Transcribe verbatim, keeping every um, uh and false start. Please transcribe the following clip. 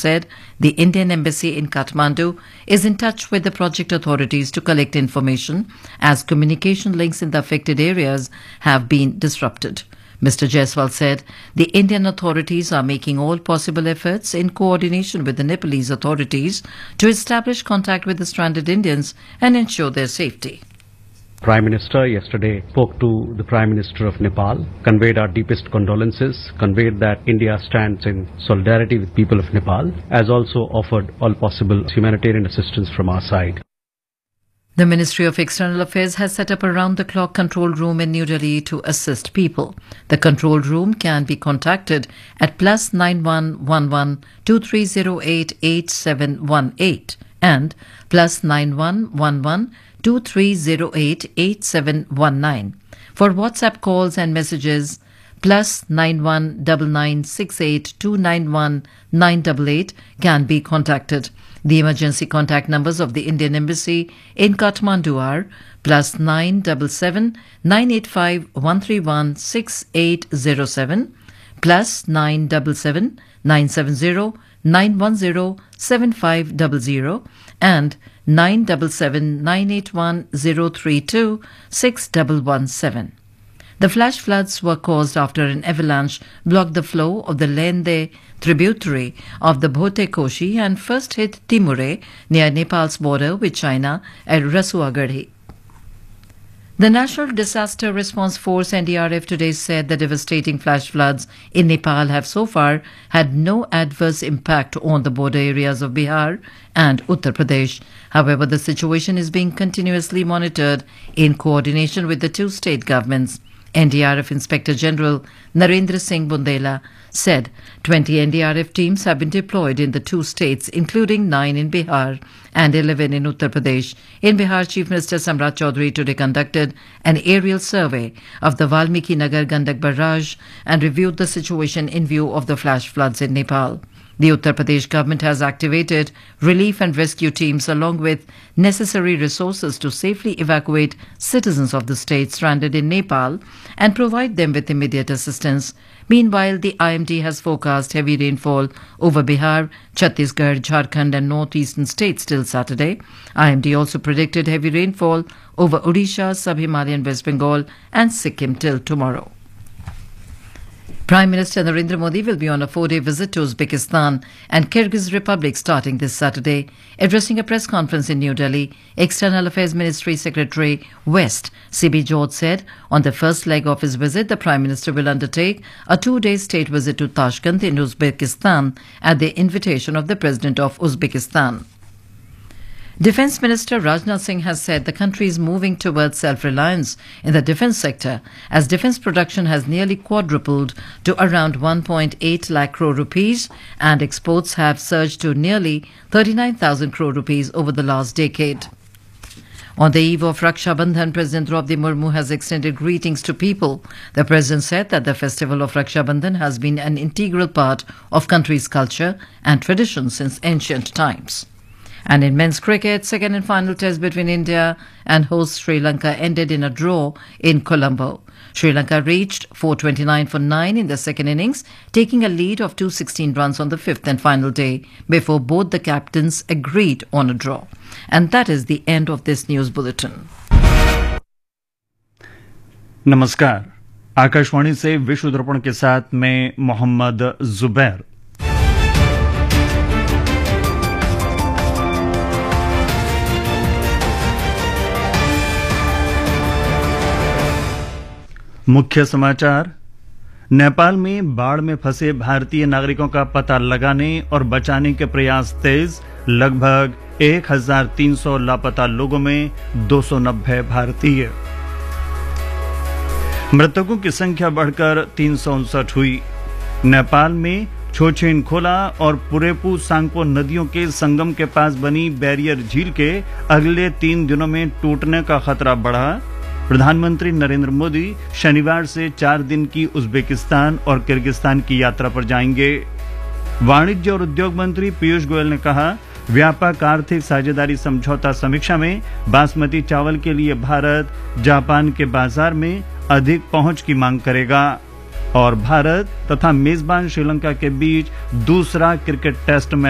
said the Indian Embassy in Kathmandu is in touch with the project authorities to collect information as communication links in the affected areas have been disrupted. Mister Jaiswal said the Indian authorities are making all possible efforts in coordination with the Nepalese authorities to establish contact with the stranded Indians and ensure their safety. Prime Minister yesterday spoke to the Prime Minister of Nepal, conveyed our deepest condolences, conveyed that India stands in solidarity with people of Nepal, as also offered all possible humanitarian assistance from our side. The Ministry of External Affairs has set up a round-the-clock control room in New Delhi to assist people. The control room can be contacted at plus nine one one one two three zero eight eight seven one eight and plus nine one one one two three zero eight eight seven one nine. For WhatsApp calls and messages, plus nine one nine nine six eight two nine one nine eight eight can be contacted. The emergency contact numbers of the Indian Embassy in Kathmandu are plus nine seven seven nine eight five one three one six eight zero seven, plus nine seven seven nine seven zero nine one zero seven five zero zero and nine seven seven nine eight one zero three two six one one seven. The flash floods were caused after an avalanche blocked the flow of the Lende tributary of the Bhote Koshi and first hit Timure near Nepal's border with China at Rasuagarhi. The National Disaster Response Force N D R F today said the devastating flash floods in Nepal have so far had no adverse impact on the border areas of Bihar and Uttar Pradesh. However, the situation is being continuously monitored in coordination with the two state governments. N D R F Inspector General Narendra Singh Bundela said twenty N D R F teams have been deployed in the two states, including nine in Bihar and eleven in Uttar Pradesh. In Bihar, Chief Minister Samrat Chaudhary today conducted an aerial survey of the Valmiki Nagar Gandak barrage and reviewed the situation in view of the flash floods in Nepal. The Uttar Pradesh government has activated relief and rescue teams along with necessary resources to safely evacuate citizens of the state stranded in Nepal and provide them with immediate assistance. Meanwhile, the I M D has forecast heavy rainfall over Bihar, Chhattisgarh, Jharkhand and northeastern states till Saturday. I M D also predicted heavy rainfall over Odisha, Sub-Himalayan West Bengal and Sikkim till tomorrow. Prime Minister Narendra Modi will be on a four-day visit to Uzbekistan and Kyrgyz Republic starting this Saturday. Addressing a press conference in New Delhi, External Affairs Ministry Secretary West C B George said on the first leg of his visit, the Prime Minister will undertake a two-day state visit to Tashkent in Uzbekistan at the invitation of the President of Uzbekistan. Defence Minister Rajnath Singh has said the country is moving towards self-reliance in the defence sector as defence production has nearly quadrupled to around one point eight lakh crore rupees and exports have surged to nearly thirty-nine thousand crore rupees over the last decade. On the eve of Raksha Bandhan, President Draupadi Murmu has extended greetings to people. The President said that the festival of Raksha Bandhan has been an integral part of country's culture and tradition since ancient times. And in men's cricket, second and final test between India and host Sri Lanka ended in a draw in Colombo. Sri Lanka reached four twenty-nine for nine in the second innings, taking a lead of two hundred sixteen runs on the fifth and final day before both the captains agreed on a draw. And that is the end of this news bulletin. नमस्कार, आकाशवाणी से विश्व दर्पण के साथ मैं मोहम्मद जुबैर। मुख्य समाचार। नेपाल में बाढ़ में फंसे भारतीय नागरिकों का पता लगाने और बचाने के प्रयास तेज। लगभग एक हजार तीन सौ लापता लोगों में दो सौ नब्बे भारतीय। मृतकों की संख्या बढ़कर तीन सौ उनसठ हुई। नेपाल में छोछेन खोला और पुरेपू सांगपो नदियों के संगम के पास बनी बैरियर झील के अगले तीन दिनों में टूटने का खतरा बढ़ा। प्रधानमंत्री नरेंद्र मोदी शनिवार से चार दिन की उज्बेकिस्तान और किर्गिस्तान की यात्रा पर जाएंगे। वाणिज्य और उद्योग मंत्री पीयूष गोयल ने कहा, व्यापक आर्थिक साझेदारी समझौता समीक्षा में बासमती चावल के लिए भारत जापान के बाजार में अधिक पहुंच की मांग करेगा। और भारत तथा मेजबान श्रीलंका के बीच दूसरा क्रिकेट टेस्ट मैच